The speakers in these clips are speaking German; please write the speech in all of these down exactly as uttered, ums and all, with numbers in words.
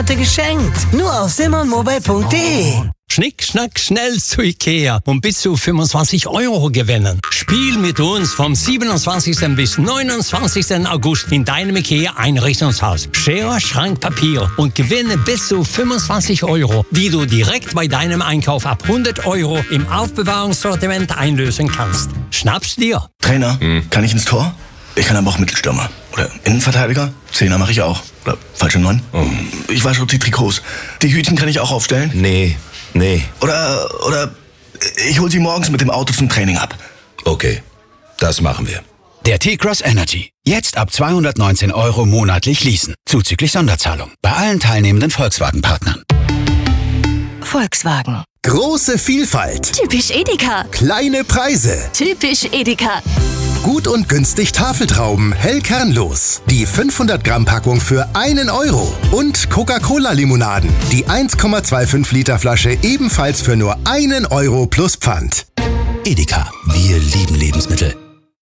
Monate geschenkt. Nur auf simon-mobile punkt de. Schnick, schnack, schnell zu Ikea und bis zu fünfundzwanzig Euro gewinnen. Spiel mit uns vom siebenundzwanzigsten bis neunundzwanzigsten August in deinem Ikea-Einrichtungshaus. Schere, Schrank, Papier und gewinne bis zu fünfundzwanzig Euro, die du direkt bei deinem Einkauf ab hundert Euro im Aufbewahrungssortiment einlösen kannst. Schnapp's dir. Trainer, hm. kann ich ins Tor? Ich kann aber auch Mittelstürmer. Oder Innenverteidiger? Zehner mache ich auch. Oder falsche Neun? Oh. Ich wasche die Trikots. Die Hütchen kann ich auch aufstellen? Nee. Nee. Oder, oder ich hol sie morgens mit dem Auto zum Training ab. Okay, das machen wir. Der T-Cross Energy. Jetzt ab zweihundertneunzehn Euro monatlich leasen. Zuzüglich Sonderzahlung. Bei allen teilnehmenden Volkswagen-Partnern. Volkswagen. Große Vielfalt. Typisch Edeka. Kleine Preise. Typisch Edeka. Gut und günstig Tafeltrauben, hellkernlos. Die fünfhundert Gramm Packung für einen Euro. Und Coca-Cola-Limonaden. Die eins Komma fünfundzwanzig Liter Flasche ebenfalls für nur einen Euro plus Pfand. Edeka. Wir lieben Lebensmittel.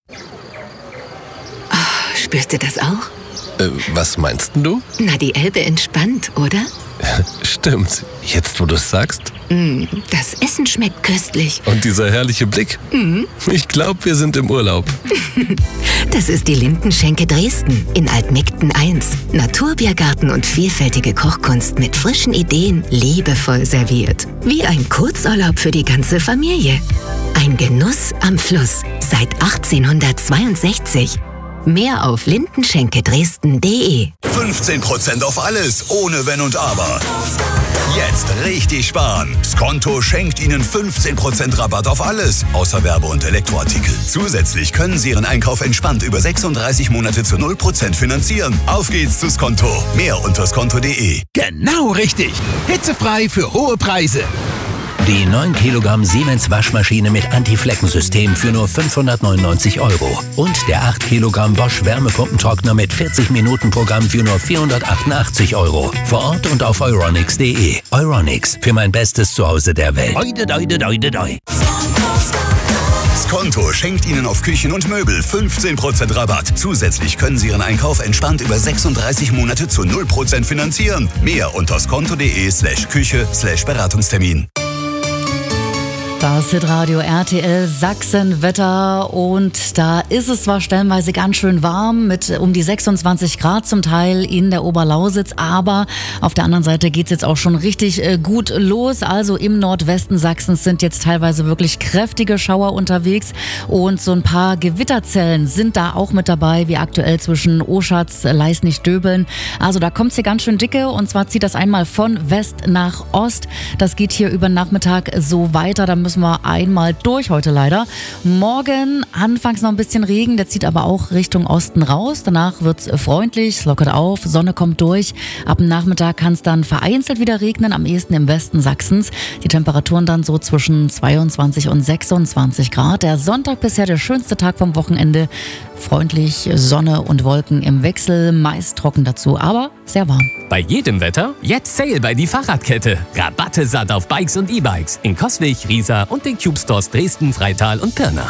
Oh, spürst du das auch? Äh, was meinst du? Na, die Elbe entspannt, oder? Stimmt. Jetzt, wo du es sagst. Mm, das Essen schmeckt köstlich. Und dieser herrliche Blick. Mm. Ich glaube, wir sind im Urlaub. Das ist die Lindenschenke Dresden in Altmegden eins. Naturbiergarten und vielfältige Kochkunst mit frischen Ideen, liebevoll serviert. Wie ein Kurzurlaub für die ganze Familie. Ein Genuss am Fluss seit achtzehnhundertzweiundsechzig. Mehr auf lindenschenke-dresden punkt de. fünfzehn Prozent auf alles, ohne Wenn und Aber. Jetzt richtig sparen. Skonto schenkt Ihnen fünfzehn Prozent Rabatt auf alles, außer Werbe- und Elektroartikel. Zusätzlich können Sie Ihren Einkauf entspannt über sechsunddreißig Monate zu null Prozent finanzieren. Auf geht's zu Skonto. Mehr unter skonto punkt de. Genau richtig. Hitzefrei für hohe Preise. Die neun Kilogramm Siemens Waschmaschine mit Anti-Flecken-System für nur fünfhundertneunundneunzig Euro. Und der acht Kilogramm Bosch Wärmepumpentrockner mit vierzig Minuten Programm für nur vierhundertachtundachtzig Euro. Vor Ort und auf euronics punkt de. Euronics, für mein bestes Zuhause der Welt. Oide, oide, oide, oide. Skonto schenkt Ihnen auf Küchen und Möbel fünfzehn Prozent Rabatt. Zusätzlich können Sie Ihren Einkauf entspannt über sechsunddreißig Monate zu null Prozent finanzieren. Mehr unter skonto punkt de slash Küche slash Beratungstermin. Das Hitradio R T L Sachsenwetter und da ist es zwar stellenweise ganz schön warm mit um die sechsundzwanzig Grad zum Teil in der Oberlausitz, aber auf der anderen Seite geht's jetzt auch schon richtig gut los. Also im Nordwesten Sachsens sind jetzt teilweise wirklich kräftige Schauer unterwegs und so ein paar Gewitterzellen sind da auch mit dabei, wie aktuell zwischen Oschatz, Leisnig-Döbeln. Also da kommt's hier ganz schön dicke und zwar zieht das einmal von West nach Ost. Das geht hier über den Nachmittag so weiter. Da müssen wir einmal durch heute leider. Morgen anfangs noch ein bisschen Regen, der zieht aber auch Richtung Osten raus. Danach wird's freundlich, es lockert auf, Sonne kommt durch. Ab dem Nachmittag kann es dann vereinzelt wieder regnen, am ehesten im Westen Sachsens. Die Temperaturen dann so zwischen zweiundzwanzig und sechsundzwanzig Grad. Der Sonntag bisher der schönste Tag vom Wochenende. Freundlich, Sonne und Wolken im Wechsel, meist trocken dazu, aber sehr warm. Bei jedem Wetter jetzt Sale bei die Fahrradkette. Rabatte satt auf Bikes und E-Bikes in Coswig, Riesa und den Cube Stores Dresden, Freital und Pirna.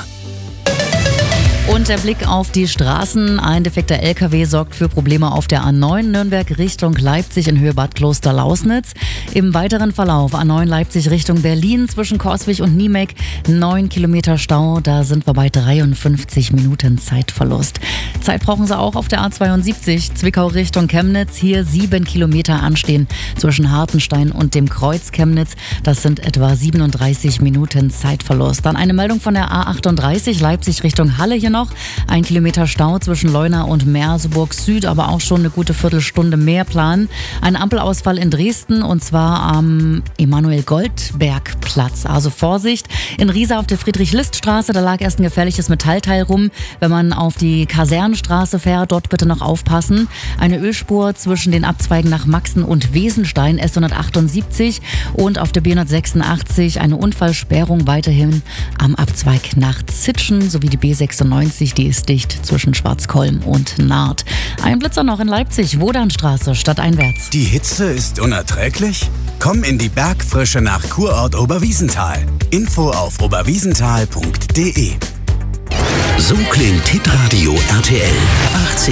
Und der Blick auf die Straßen. Ein defekter L K W sorgt für Probleme auf der A neun Nürnberg Richtung Leipzig in Höhe Bad Kloster-Lausnitz. Im weiteren Verlauf A neun Leipzig Richtung Berlin zwischen Coswig und Niemek neun Kilometer Stau. Da sind wir bei dreiundfünfzig Minuten Zeitverlust. Zeit brauchen Sie auch auf der A zweiundsiebzig Zwickau Richtung Chemnitz. Hier sieben Kilometer anstehen zwischen Hartenstein und dem Kreuz Chemnitz. Das sind etwa siebenunddreißig Minuten Zeitverlust. Dann eine Meldung von der A achtunddreißig Leipzig Richtung Halle hier noch. Ein Kilometer Stau zwischen Leuna und Merseburg Süd, aber auch schon eine gute Viertelstunde mehr planen. Ein Ampelausfall in Dresden und zwar am Emanuel-Goldberg-Platz. Also Vorsicht, in Riesa auf der Friedrich-List-Straße, da lag erst ein gefährliches Metallteil rum. Wenn man auf die Kasernenstraße fährt, dort bitte noch aufpassen. Eine Ölspur zwischen den Abzweigen nach Maxen und Wesenstein, S hundertachtundsiebzig und auf der B hundertsechsundachtzig eine Unfallsperrung weiterhin am Abzweig nach Zitschen sowie die B sechsundneunzig. Die ist dicht zwischen Schwarzkolm und Naht. Ein Blitzer noch in Leipzig, Wodanstraße, stadteinwärts. Die Hitze ist unerträglich? Komm in die Bergfrische nach Kurort Oberwiesenthal. Info auf oberwiesenthal punkt de. So klingt Hitradio R T L. achtzehn